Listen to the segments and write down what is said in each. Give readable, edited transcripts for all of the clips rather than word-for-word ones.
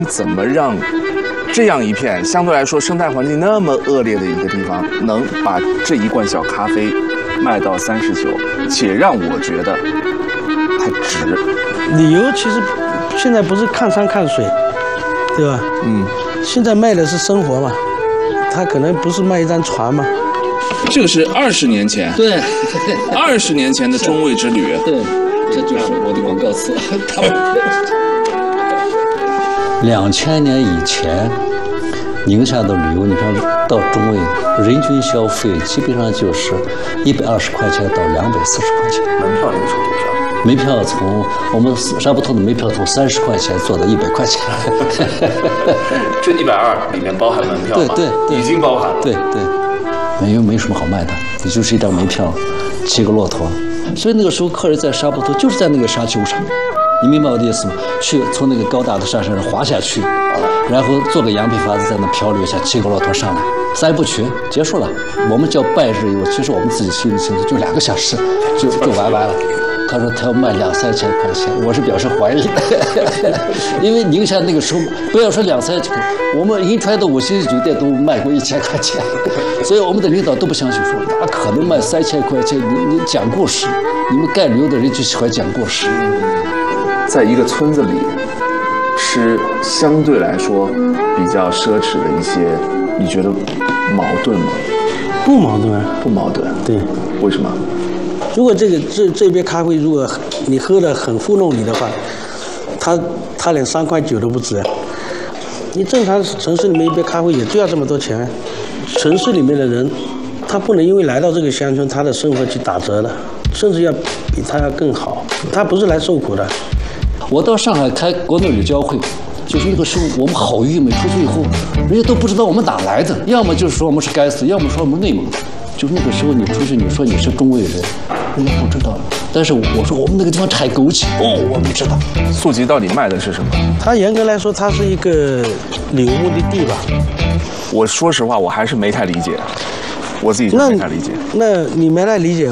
怎么让这样一片相对来说生态环境那么恶劣的一个地方，能把这一罐小咖啡卖到39，且让我觉得还值？ 旅游其实现在不是看山看水，对吧？现在卖的是生活嘛，他可能不是卖一张船嘛。 这个是20年前， 对 ，20年前的中卫之旅。 对，这就是我的广告词。2000年以前，宁夏的旅游，你看到中卫，人均消费基本上就是120块钱到240块钱。 门票那个时候多少？ 门票从我们沙坡头的门票从30块钱做到100块钱。 这120里面包含门票吗？ 对， 已经包含了。 对，没什么好卖的，也就是一张门票，7个骆驼。所以那个时候客人在沙坡头就是在那个沙丘上。你明白我的意思吗？从那个高大的山上滑下去，然后做个羊皮筏子在那漂流一下，7个骆驼上来，3部曲结束了。我们叫半日游，其实我们自己心里清楚，就2个小时就玩完了。他说他要卖2-3千块钱，我是表示怀疑的，因为宁夏那个时候不要说2-3千，我们银川的5星级酒店都卖过1000块钱，所以我们的领导都不相信，说哪可能卖3000块钱？你讲故事，你们干旅游的人就喜欢讲故事。 在一个村子里吃相对来说比较奢侈的一些，你觉得矛盾吗？ 不矛盾啊， 不矛盾。 对， 为什么？ 如果这杯咖啡，如果你喝得很糊弄你的话，它连3块9都不值。你正常城市里面一杯咖啡也就要这么多钱，城市里面的人，他不能因为来到这个乡村，他的生活去打折的，甚至要比他要更好。他不是来受苦的。 我到上海开国内旅交会，就是那个时候我们好郁闷，出去以后，人家都不知道我们哪来的，要么就是说我们是该死，要么说我们内蒙的。就是那个时候你出去，你说你是中卫人，人家不知道。但是我说我们那个地方太枸杞，我们知道。 素吉到底卖的是什么？ 它严格来说，它是一个旅游目的地吧。 我说实话，我还是没太理解，我自己就没太理解。 那你没太理解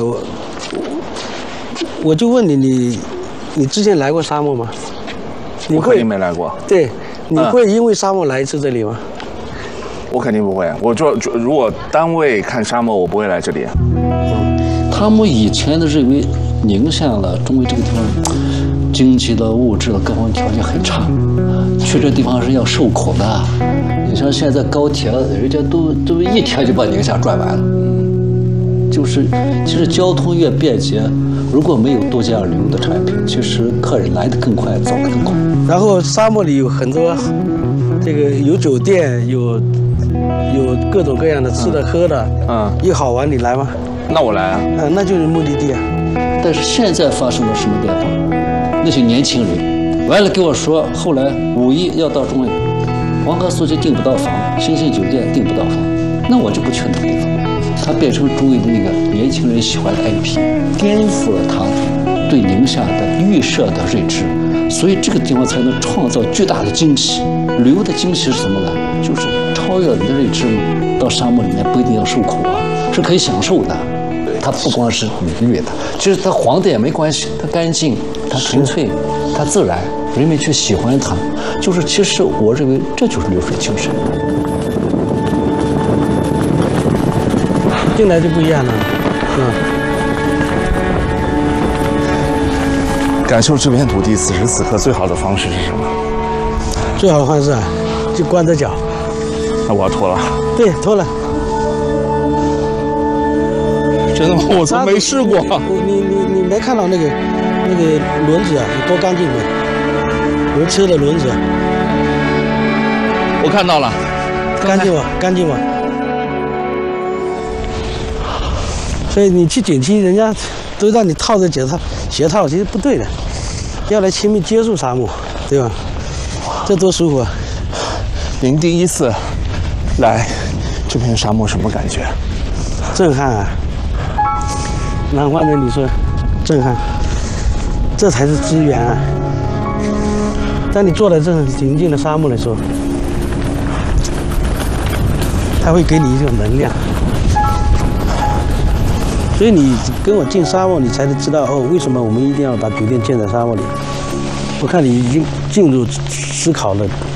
我就问你之前来过沙漠吗？ 我肯定没来过。 对，你会因为沙漠来一次这里吗？ 我肯定不会。我如果单位看沙漠，我不会来这里。 他们以前的认为宁夏了中卫这个地方，经济的、物质的各方面条件很差，去这地方是要受苦的。你像现在高铁，人家都1天就把宁夏转完了。就是其实交通越便捷，如果没有度假旅游的产品，其实客人来得更快，走得更快。 然后沙漠里有很多，这个有酒店，有各种各样的吃的喝的，又好玩，你来吗？ 那我来啊。 那就是目的地啊。 但是现在发生了什么变化？那些年轻人完了给我说，后来5一要到中卫，黄河苏区订不到房，星星酒店订不到房，那我就不去那个地方。它变成中卫的那个年轻人喜欢的 IP， 颠覆了他对宁夏的预设的认知，所以这个地方才能创造巨大的惊喜。旅游的惊喜是什么呢？就是超越了你的认知嘛。到沙漠里面不一定要受苦啊，是可以享受的。它不光是愉悦的，其实它黄的也没关系，它干净，它纯粹，它自然，人们去喜欢它，就是其实我认为这就是流水精神。 进来就不一样了， 感受这片土地此时此刻最好的方式是什么？ 最好的方式啊，就光着脚。 那我要脱了。 对，脱了。 真的吗？我从没试过。 你没看到那个轮子啊，有多干净吗？我们车的轮子。 我看到了。 干净吗？干净吗？所以你去景区，人家都让你套着鞋套，其实不对的，要来亲密接触沙漠，对吧？这多舒服啊！ 您第一次来这片沙漠什么感觉？ 震撼啊！南方人你说震撼，这才是资源啊！当你坐在这种宁静的沙漠的时候，它会给你一种能量。所以你跟我进沙漠，你才能知道为什么我们一定要把酒店建在沙漠里。我看你已经进入思考了